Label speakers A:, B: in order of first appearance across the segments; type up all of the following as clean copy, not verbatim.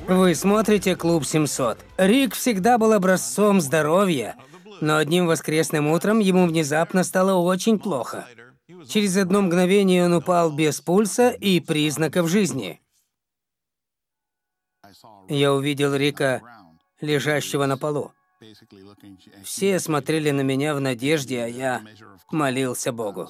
A: Вы смотрите «Клуб 700». Рик всегда был образцом здоровья, но одним воскресным утром ему внезапно стало очень плохо. Через одно мгновение он упал без пульса и признаков жизни. Я увидел Рика, лежащего на полу. Все смотрели на меня в надежде, а я молился Богу.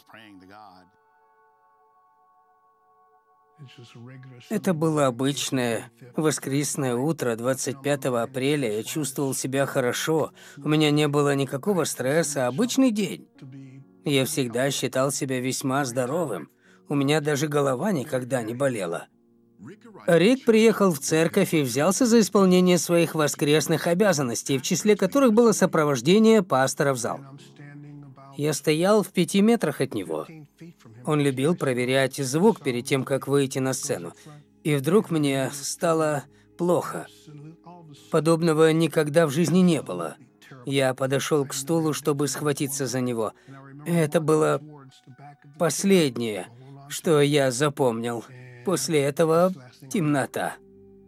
A: Это было обычное воскресное утро 25 апреля. Я чувствовал себя хорошо. У меня не было никакого стресса. Обычный день. Я всегда считал себя весьма здоровым. У меня даже голова никогда не болела. Рик приехал в церковь и взялся за исполнение своих воскресных обязанностей, в числе которых было сопровождение пастора в зал. Я стоял в 5 метрах от него. Он любил проверять звук перед тем, как выйти на сцену. И вдруг мне стало плохо. Подобного никогда в жизни не было. Я подошел к стулу, чтобы схватиться за него. Это было последнее, что я запомнил. После этого темнота.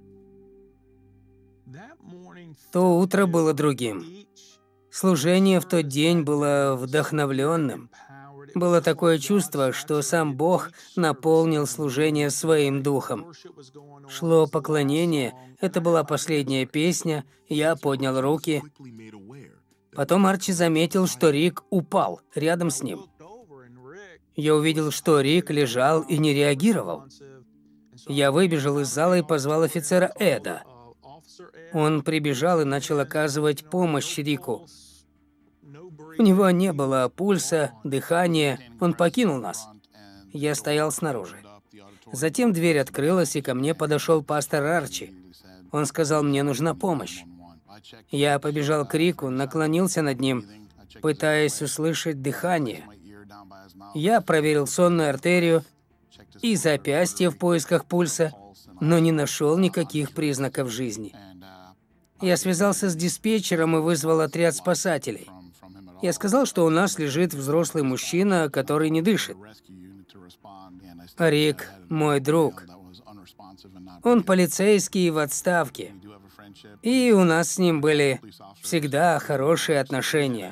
A: То утро было другим. Служение в тот день было вдохновленным. Было такое чувство, что сам Бог наполнил служение своим духом. Шло поклонение, это была последняя песня, я поднял руки. Потом Арчи заметил, что Рик упал рядом с ним. Я увидел, что Рик лежал и не реагировал. Я выбежал из зала и позвал офицера Эда. Он прибежал и начал оказывать помощь Рику. У него не было пульса, дыхания, он покинул нас. Я стоял снаружи. Затем дверь открылась, и ко мне подошел пастор Арчи. Он сказал, мне нужна помощь. Я побежал к Рику, наклонился над ним, пытаясь услышать дыхание. Я проверил сонную артерию и запястье в поисках пульса, но не нашел никаких признаков жизни. Я связался с диспетчером и вызвал отряд спасателей. Я сказал, что у нас лежит взрослый мужчина, который не дышит. Рик – мой друг. Он полицейский в отставке. И у нас с ним были всегда хорошие отношения.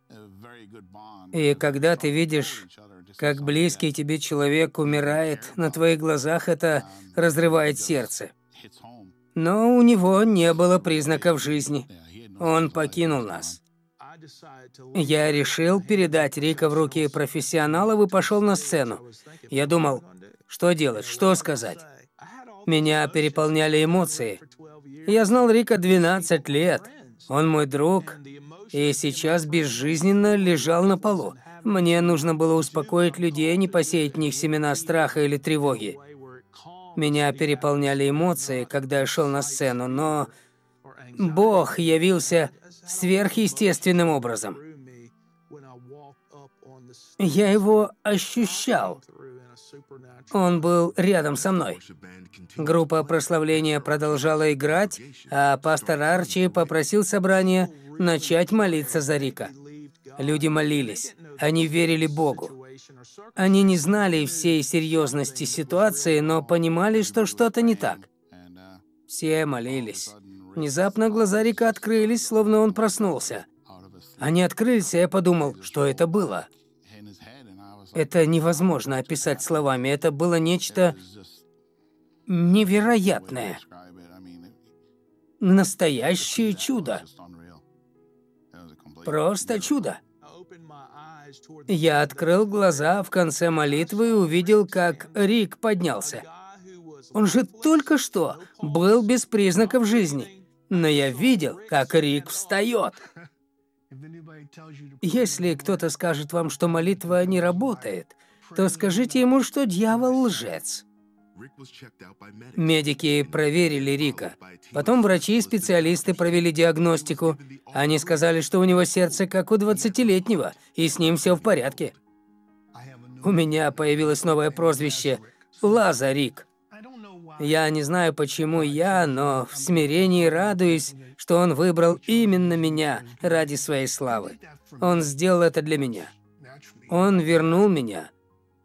A: И когда ты видишь, как близкий тебе человек умирает на твоих глазах, это разрывает сердце. Но у него не было признаков жизни. Он покинул нас. Я решил передать Рика в руки профессионалов и пошел на сцену. Я думал, что делать, что сказать. Меня переполняли эмоции. Я знал Рика 12 лет. Он мой друг. И сейчас безжизненно лежал на полу. Мне нужно было успокоить людей, не посеять в них семена страха или тревоги. Меня переполняли эмоции, когда я шел на сцену, но Бог явился сверхъестественным образом. Я его ощущал. Он был рядом со мной. Группа прославления продолжала играть, а пастор Арчи попросил собрание начать молиться за Рика. Люди молились. Они верили Богу. Они не знали всей серьезности ситуации, но понимали, что что-то не так. Все молились. Внезапно глаза Рика открылись, словно он проснулся. Они открылись, и я подумал, что это было. Это невозможно описать словами. Это было нечто невероятное. Настоящее чудо. Просто чудо. Я открыл глаза в конце молитвы и увидел, как Рик поднялся. Он же только что был без признаков жизни. Но я видел, как Рик встает. Если кто-то скажет вам, что молитва не работает, то скажите ему, что дьявол лжец. Медики проверили Рика. Потом врачи и специалисты провели диагностику. Они сказали, что у него сердце как у 20-летнего, и с ним все в порядке. У меня появилось новое прозвище – Лазарик. Я не знаю, почему я, но в смирении радуюсь, что он выбрал именно меня ради своей славы. Он сделал это для меня. Он вернул меня.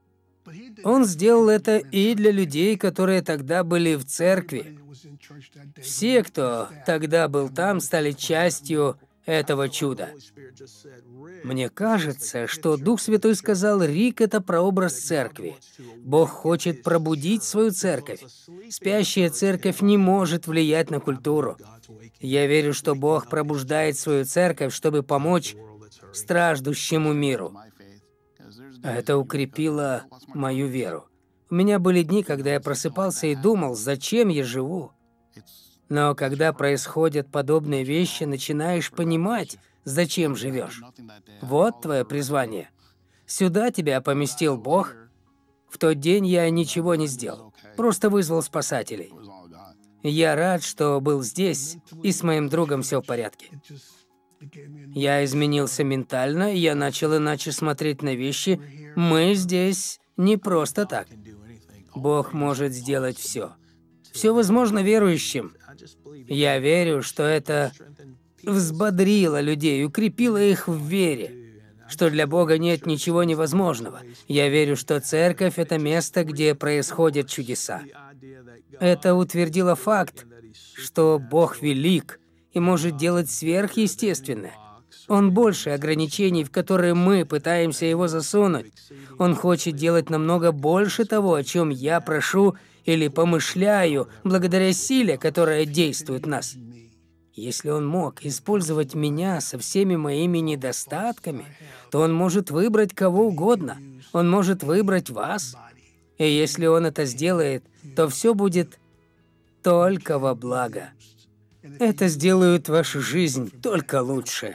A: Он сделал это и для людей, которые тогда были в церкви. Все, кто тогда был там, стали частью этого чуда. Мне кажется, что Дух Святой сказал, Рик — это прообраз церкви. Бог хочет пробудить свою церковь. Спящая церковь не может влиять на культуру. Я верю, что Бог пробуждает свою церковь, чтобы помочь страждущему миру. Это укрепило мою веру. У меня были дни, когда я просыпался и думал, зачем я живу? Но когда происходят подобные вещи, начинаешь понимать, зачем живешь. Вот твое призвание. Сюда тебя поместил Бог. В тот день я ничего не сделал, просто вызвал спасателей. Я рад, что был здесь, и с моим другом все в порядке. Я изменился ментально, и я начал иначе смотреть на вещи. Мы здесь не просто так. Бог может сделать все. Все возможно верующим. Я верю, что это взбодрило людей, укрепило их в вере, что для Бога нет ничего невозможного. Я верю, что церковь — это место, где происходят чудеса. Это утвердило факт, что Бог велик и может делать сверхъестественное. Он больше ограничений, в которые мы пытаемся его засунуть. Он хочет делать намного больше того, о чем я прошу или помышляю, благодаря силе, которая действует в нас. Если он мог использовать меня со всеми моими недостатками, то он может выбрать кого угодно. Он может выбрать вас. И если он это сделает, то все будет только во благо. Это сделает вашу жизнь только лучше.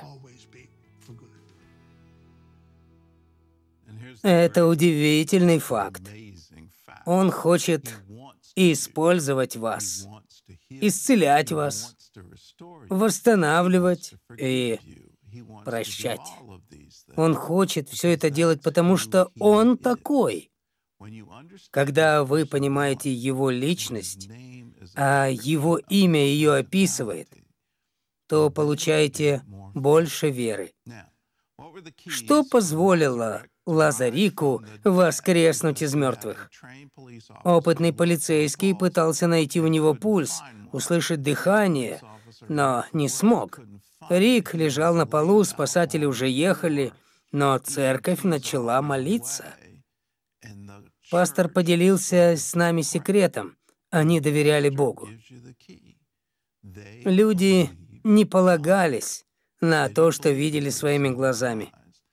A: Это удивительный факт. Он хочет использовать вас, исцелять вас, восстанавливать и прощать. Он хочет все это делать, потому что Он такой. Когда вы понимаете Его личность, а Его имя ее описывает, то получаете больше веры. Что позволило Лазарику воскреснуть из мертвых? Опытный полицейский пытался найти у него пульс, услышать дыхание, но не смог. Рик лежал на полу, спасатели уже ехали, но церковь начала молиться. Пастор поделился с нами секретом. Они доверяли Богу. Люди не полагались на то, что видели своими глазами.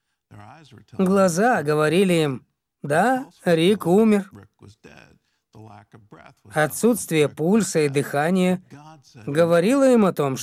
A: Глаза говорили им: да, Рик умер. Отсутствие пульса и дыхания говорило им о том,